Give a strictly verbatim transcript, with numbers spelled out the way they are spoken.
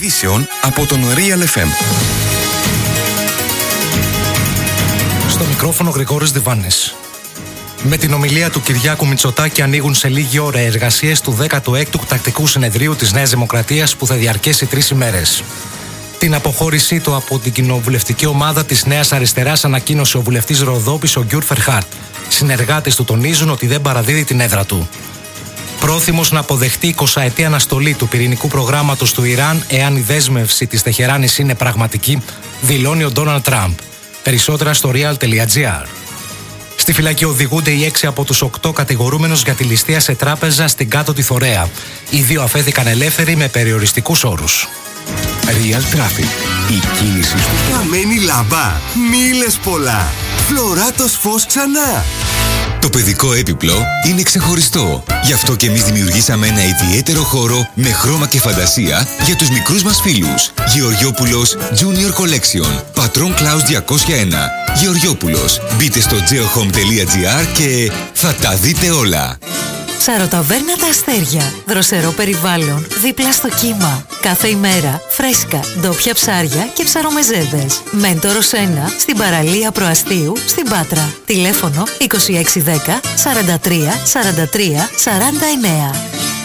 ειδήσεων από τον Real εφ εμ. Στο μικρόφωνο Γρηγόρης Διβάνης. Με την ομιλία του Κυριάκου Μητσοτάκη ανοίγουν σε λίγη ώρα εργασίες του δέκατου έκτου τακτικού συνεδρίου της Νέας Δημοκρατίας που θα διαρκέσει τρεις ημέρες. Την αποχώρησή του από την κοινοβουλευτική ομάδα της Νέας Αριστεράς ανακοίνωσε ο βουλευτής Ροδόπης ο Γκιουρ Φερχάρτ. Συνεργάτες του τονίζουν ότι δεν παραδίδει την έδρα του. Πρόθυμος να αποδεχτεί εικοσαετή αναστολή του πυρηνικού προγράμματος του Ιράν εάν η δέσμευση της Τεχεράνης είναι πραγματική, δηλώνει ο Ντόναλντ Τραμπ. Περισσότερα στο real τελεία gr. Στη φυλακή οδηγούνται οι έξι από τους οκτώ κατηγορούμενους για τη ληστεία σε τράπεζα στην Κάτω τη Θωρέα. Οι δύο αφέθηκαν ελεύθεροι με περιοριστικούς όρους. Real Traffic. Η κίνηση σου. Καμένη λάμπα. Μίλες πολλά. Φλωράτος φως ξανά. Το παιδικό έπιπλο είναι ξεχωριστό. Γι' αυτό και εμείς δημιουργήσαμε ένα ιδιαίτερο χώρο με χρώμα και φαντασία για τους μικρούς μας φίλους. Γεωργιόπουλος Junior Collection. Πατρών Κλάους διακόσια ένα. Γεωργιόπουλος. Μπείτε στο geohome τελεία gr και θα τα δείτε όλα. Ψαροταβέρνα Τα Αστέρια. Δροσερό περιβάλλον, δίπλα στο κύμα. Κάθε ημέρα φρέσκα, ντόπια ψάρια και ψαρομεζέδες. Μέντορος ένα, στην παραλία Προαστίου, στην Πάτρα. Τηλέφωνο είκοσι έξι δέκα σαράντα τρία σαράντα τρία σαράντα εννέα.